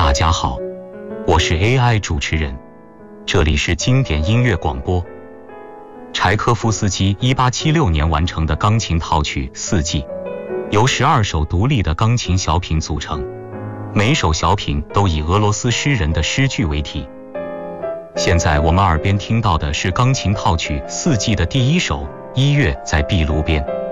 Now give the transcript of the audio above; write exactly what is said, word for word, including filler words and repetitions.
大家好，我是 A I 主持人，这里是经典音乐广播。柴科夫斯基一八七六年完成的钢琴套曲《四季》，由十二首独立的钢琴小品组成，每首小品都以俄罗斯诗人的诗句为题。现在我们耳边听到的是钢琴套曲《四季》的第一首《一月在壁炉边》。